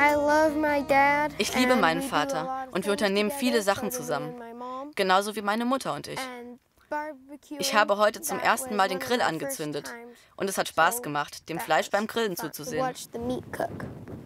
Ich liebe meinen Vater und wir unternehmen viele Sachen zusammen, genauso wie meine Mutter und ich. Ich habe heute zum ersten Mal den Grill angezündet und es hat Spaß gemacht, dem Fleisch beim Grillen zuzusehen.